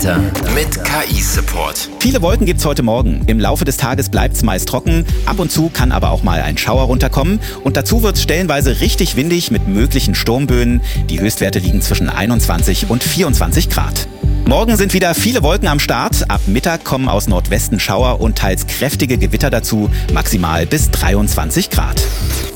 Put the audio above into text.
Mit KI-Support. Viele Wolken gibt's heute Morgen. Im Laufe des Tages bleibt's meist trocken. Ab und zu kann aber auch mal ein Schauer runterkommen. Und dazu wird's stellenweise richtig windig mit möglichen Sturmböen. Die Höchstwerte liegen zwischen 21 und 24 Grad. Morgen sind wieder viele Wolken am Start. Ab Mittag kommen aus Nordwesten Schauer und teils kräftige Gewitter dazu. Maximal bis 23 Grad.